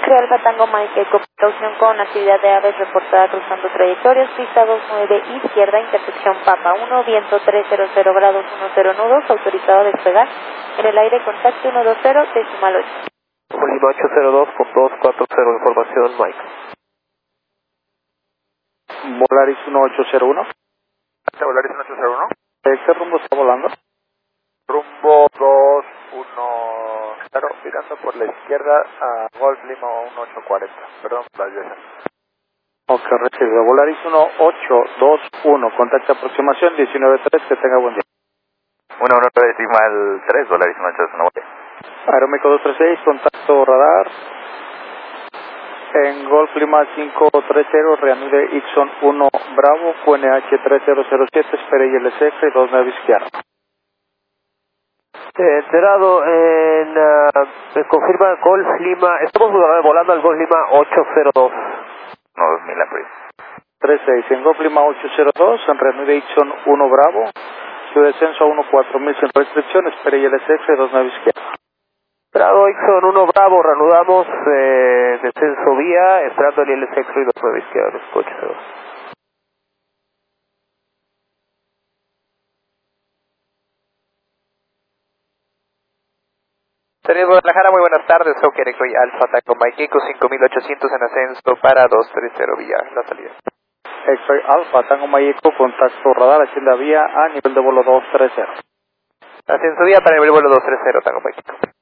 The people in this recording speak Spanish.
X-Ray Alfa Tango Mike Eco, precaución con actividad de aves reportada cruzando trayectorias, pista 29 izquierda, intersección Papa 1, viento 300 grados 10 nudos, autorizado a despegar, en el aire contacto 120, decimal 8. Lima 802 con 240, información Mike. Volaris 1801. Volaris 1801. ¿De qué rumbo está volando? Rumbo 21, claro, mirando por la izquierda a Golf Lima 1840, perdón, las veces. Ok, recibido. Volaris 1821, contacto aproximación 193, que tenga buen día. 119 decimal 3, Volaris 1821. Aeroméxico 236, contacto radar. En Golf Lima 530, reanude Ixon 1 Bravo, QNH 3007, espere ILC y 29 izquierda. Enterado me confirma Golf Lima, estamos volando al Golf Lima 802. No, 2000 April. 36, en Golf Lima 802, en reanude Ixon 1 Bravo, su descenso a 14000 sin restricción, espere ILC y 29 izquierda. Enterado Ixon 1 Bravo, reanudamos descenso vía, esperando el ILC y 29 izquierda, los coches 2. Tenemos Guadalajara, muy buenas tardes, Hawker Eco Alfa Tango Mike Eco 5800 en ascenso para 230 vía, la salida. X-Ray Alfa Tango Mayeco, contacto radar, hacienda vía a nivel de vuelo 230. Ascenso vía para el vuelo 230 Tango Mike Eco.